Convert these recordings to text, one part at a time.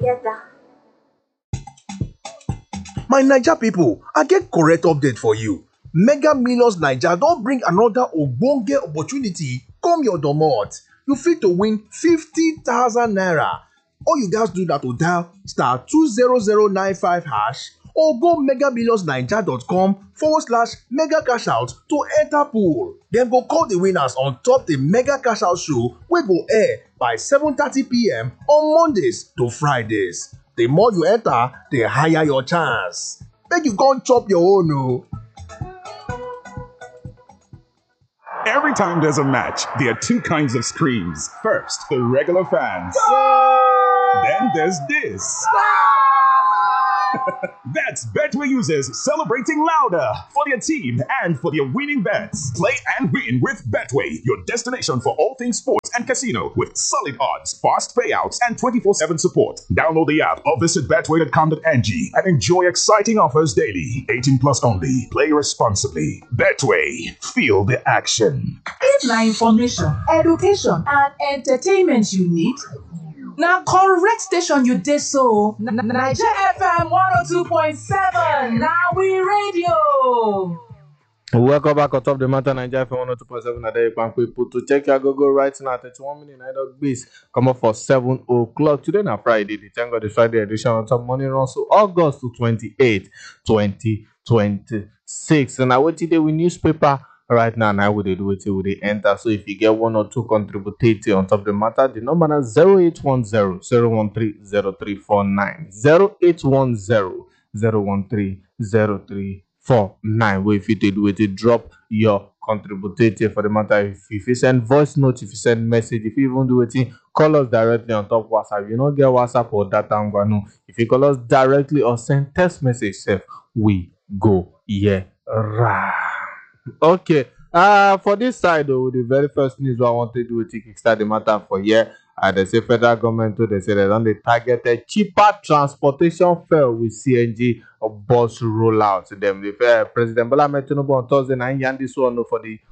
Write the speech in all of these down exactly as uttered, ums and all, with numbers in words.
together. My Naija pipo, I get correct update for you. Mega Millions Naija don bring another ogbonge opportunity come your domot. You fit to win fifty thousand naira. All you gats do na to dial star two zero zero nine five hash or go megamillionsnaija.com forward slash mega cash out to enter pool. Dem go call the winners on top the mega cash out show wey go air by seven thirty p m on Mondays to Fridays. The more you enter, the higher your chance. Make you come chop your own o. Every time there's a match, there are two kinds of screams. First, the regular fans. Then there's this. That's Betway users celebrating louder for their team and for their winning bets. Play and win with Betway, your destination for all things sports and casino with solid odds, fast payouts, and twenty-four seven support. Download the app or visit betway dot com dot n g and enjoy exciting offers daily. eighteen plus only. Play responsibly. Betway. Feel the action. If na information, education, and entertainment you need, na correct station you dey so. Naija F M one oh two point seven na we radio. Welcome back on top the matter. Naija F M one oh two point seven. Na there you can put to check your Google right now. thirty-one minutes night of base come up for seven o'clock today. Na Friday, the thank God the Friday edition on top morning run. So August to twenty-eighth, twenty twenty-six. And now what today we newspaper. Right now, now we do it with the enter. So if you get one or two contributed on top of the matter, the number is zero eight one zero, zero one three, zero three four nine. zero eight one zero, zero one three, zero three four nine. Where if you do it, drop your contributed for the matter. If, if you send voice note, if you send message, if you even do it, call us directly on top WhatsApp. You don't get WhatsApp or data. No. If you call us directly or send text message, self, we go yeah right. Okay, uh, for this side, though, the very first news I want to do is to kickstart the matter for here. Uh, they say federal government, too, they say they don't they target a cheaper transportation fare with C N G or bus rollout to them. The uh, President Bola Ahmed Tinubu on Thursday night, yarn this one for the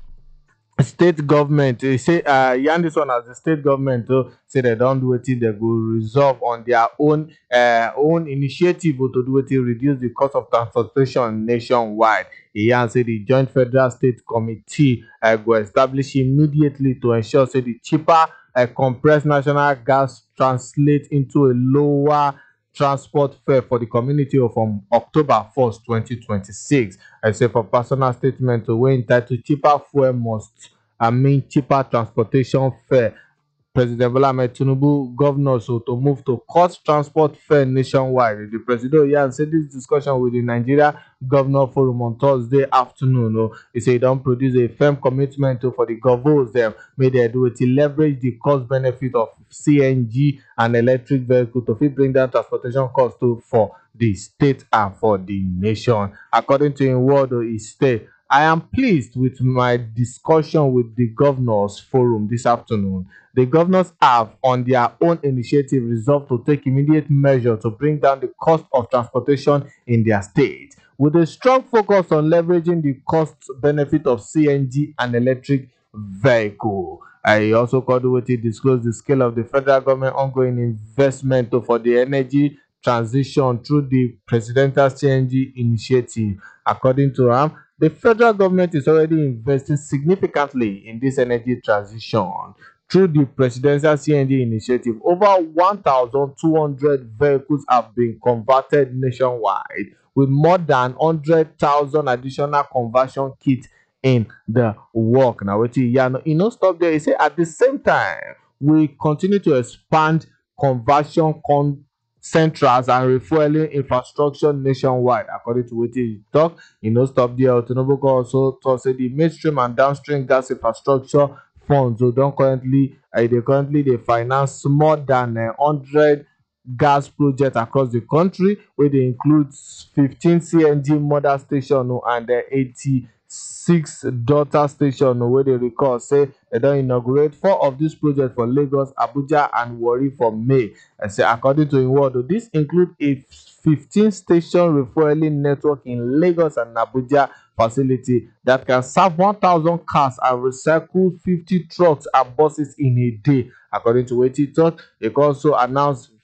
state government. They say, uh, yarn this one as the state government, though, say they don't do it, they go resolve on their own, uh, own initiative to do it to reduce the cost of transportation nationwide. He said the Joint Federal State Committee uh, go establish immediately to ensure say the cheaper uh, compressed natural gas translate into a lower transport fare for the community from October first, twenty twenty-six. I say for personal statement to wey entitled cheaper fuel must I mean cheaper transportation fare. President Bola Ahmed Tinubu governors so to move to cost transport fare nationwide. The president yeah said this discussion with the Nigeria Governor Forum on Thursday afternoon. No, he said he don't produce a firm commitment to for the governors them may they do it to leverage the cost benefit of C N G and electric vehicle to fit bring down transportation cost to for the state and for the nation. According to him word, he state, I am pleased with my discussion with the governors forum this afternoon. The governors have, on their own initiative, resolved to take immediate measure to bring down the cost of transportation in their state, with a strong focus on leveraging the cost benefit of C N G and electric vehicle. I also called the way to disclose the scale of the federal government ongoing investment for the energy transition through the presidential C N G initiative. According to him, the federal government is already investing significantly in this energy transition. Through the presidential C N G initiative, over one thousand two hundred vehicles have been converted nationwide, with more than one hundred thousand additional conversion kits in the work. Now, wait, yeah, you know, stop there. He said at the same time, we continue to expand conversion con centrals and refueling infrastructure nationwide. According to what he talk, you know, stop there. Tinubu also to say the midstream and downstream gas infrastructure funds so don't currently uh, they currently they finance more than uh, one hundred gas projects across the country, where they include fifteen C N G mother station uh, and uh, eighty-six daughter station uh, where they record say they don't inaugurate four of these projects for Lagos, Abuja, and Warri for May. I say according to him word, this include a fifteen station refueling network in Lagos and Abuja facility that can serve one thousand cars and recycle fifty trucks and buses in a day. According to what he thought, he also announced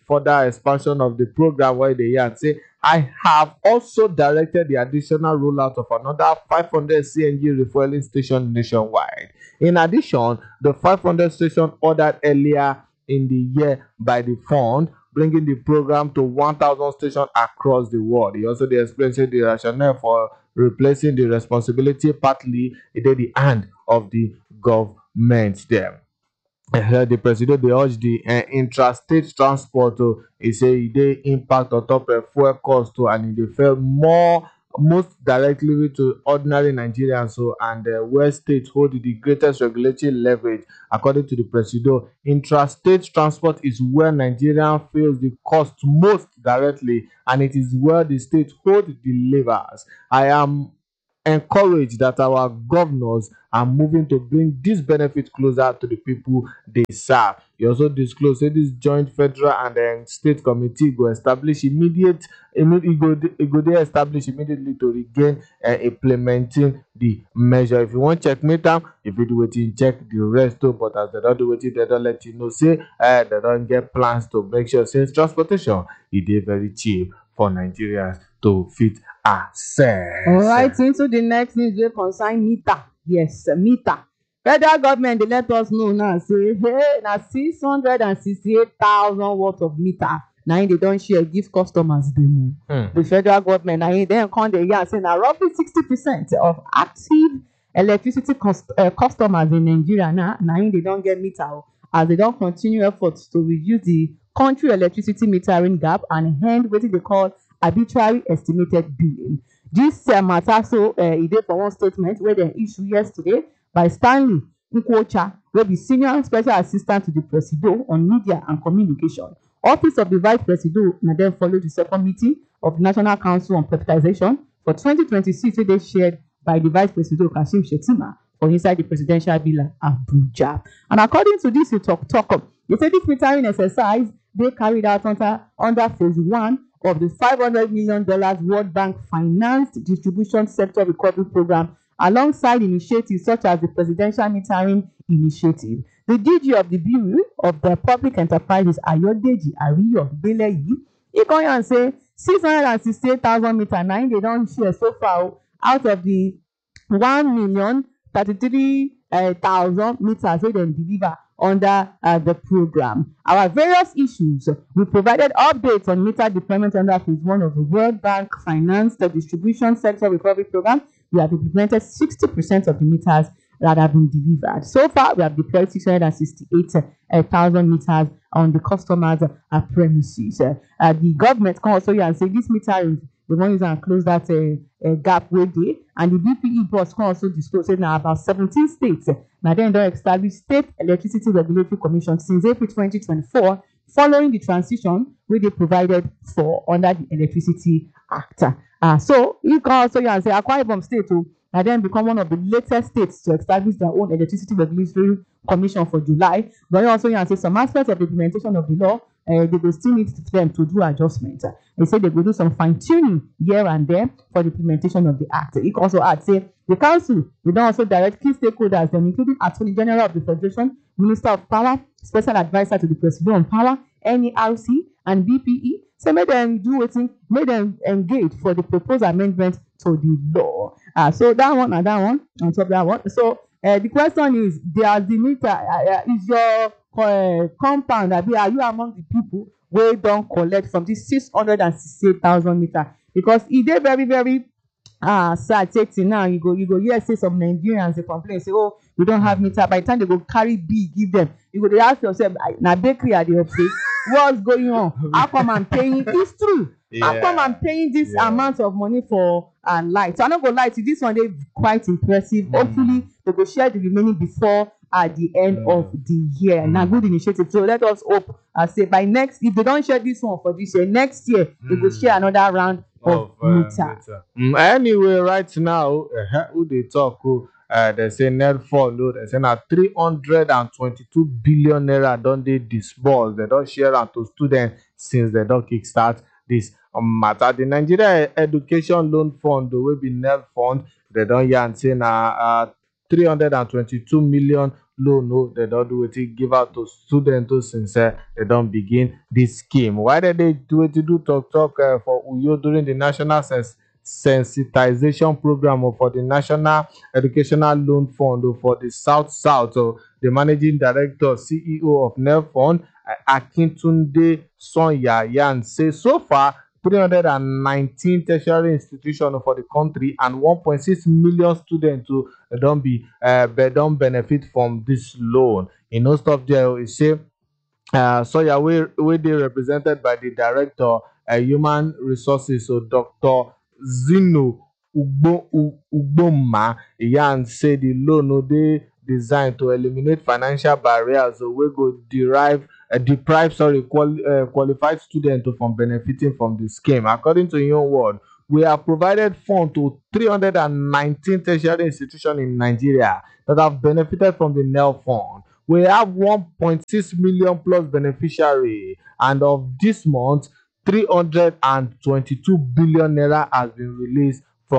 further expansion of the program where they yarn say I have also directed the additional rollout of another five hundred C N G refueling stations nationwide. In addition, the five hundred stations ordered earlier in the year by the fund, bringing the program to one thousand stations across the world. He also explained the rationale for replacing the responsibility partly in the hand of the government there. Uh, the president dey urge the uh, intrastate transport to e say e dey impact on top of fuel cost too, and e dey fell more most directly to ordinary Nigerians so and uh, where states hold the greatest regulatory leverage. According to the president, intrastate transport is where Nigerian feels the cost most directly, and it is where the state hold the levers. I am encouraged that our governors are moving to bring this benefit closer to the people they serve. He also disclosed that this joint federal and um, state committee go establish immediate, immediate go, go they establish immediately to regain uh, implementing the measure. If you want check meter, if you do it, check the rest too. But as they don't do it, they don't let you know. Say uh, they don't get plans to make sure since transportation it is very cheap for Nigerians to fit access. All right, into the next news we concern meter. Yes, meter. Federal government they let us know now. Say, hey, now six hundred and sixty-eight thousand worth of meter. Now they don't share give customers demo. Hmm. The federal government now then come the year say now roughly sixty percent of active electricity cost, uh, customers in Nigeria now now they don't get meter as they don't continue efforts to reduce the country electricity metering gap and end what they call arbitrary estimated billing. This uh, matter so uh, e dey for one statement where they issued yesterday by Stanley Nkwocha, where be senior special assistant to the Presido on media and communication. Office of the Vice Presido now then followed the second meeting of the National Council on Privatization for twenty twenty-six, where they shared by the Vice Presido Kashim Shettima for inside the presidential villa Abuja. And according to this, you talk talk up. They say this metering exercise they carried out under under phase one of the five hundred million dollars World Bank financed distribution sector recovery program, alongside initiatives such as the Presidential Metering Initiative. The D G of the Bureau of the Public Enterprises, Ayodeji Ariyo Beleyi, he come and say six hundred and sixty-eight thousand meter nine they don't share so far out of the one million thirty-three thousand meters they dem deliver under uh, the program. Our various issues, we provided updates on meter deployment under phase one of the World Bank financed the distribution sector recovery program. We have implemented sixty percent of the meters that have been delivered. So far, we have deployed six hundred sixty-eight thousand meters on the customers' uh, premises. Uh, uh, the government can also and say this meter, they want to close that uh, uh, gap way day, and the B P E boss can also disclose it now about seventeen states. Now then, they establish State Electricity Regulatory Commission since April twenty twenty-four, following the transition where they provided for under the Electricity Act. Uh, so you can also and say Akwa Ibom State to now then become one of the latest states to establish their own Electricity Regulatory Commission for July. But you also and say some aspects of the implementation of the law, uh, they will still need them to do adjustments. Uh, they say they will do some fine tuning here and there for the implementation of the act. It also adds say the council will then also direct key stakeholders, them including Attorney General of the Federation, Minister of Power, Special Advisor to the President on Power, N E R C, and B P E. So make them do it, make them engage for the proposed amendment to the law. Uh, so that one and that one on top of that one. So uh, the question is, there the meter uh, uh, is your uh, compound? Are you among the people where don't collect from this six hundred and sixty-eight thousand meter? Because it is very very uh sad. Take now you go you go here say some Nigerians they complain say oh we don't have meter. By the time they go carry B give them, you go they ask yourself now bakery are the upstate. What's going on? How come I'm paying? It's true. Yeah. How come I'm paying this yeah. amount of money for uh, light? So I'm not gonna lie to you, this one. They quite impressive. Mm. Hopefully they will share the remaining before at the end mm. of the year. Mm. Now good initiative. So let us hope. I uh, say by next, if they don't share this one for this year, next year mm. they will share another round of, of uh, meter. meter. Mm, anyway, right now, uh, who they talk? Who, Uh, they say net fund, no, they say now three hundred twenty-two billion naira don't they disburse. They don't share out to students since they don't kickstart this um, matter. The Nigeria Education Loan Fund, the will be net fund, they don't yarn say now uh, three hundred twenty-two million loan o dem don do wetin give out to students o since um dem don begin dis scheme. While dem dey do wetin do talk talk um for Uyo during the national sens sensitization program o for the National Educational Loan Fund o for the South South o, the managing director C E O of NELFund Akintunde Sanya yarn say so far three hundred nineteen tertiary institutions for the country and one point six million students o don be um don benefit from dis loan. E no stop there o, e say um Sanya wey wey dey represented by the director um human resources o Doctor Zino Ugbo Ugboma yarn say the loan no dey designed to eliminate financial barriers o wey go derive um deprive sorry quali um qualified students from benefiting from the scheme. According to im own word, we have provided funds to three hundred nineteen tertiary institutions in Nigeria that have benefited from the NELFund. We have one point six million plus beneficiaries, and of this month three hundred twenty-two billion naira has been released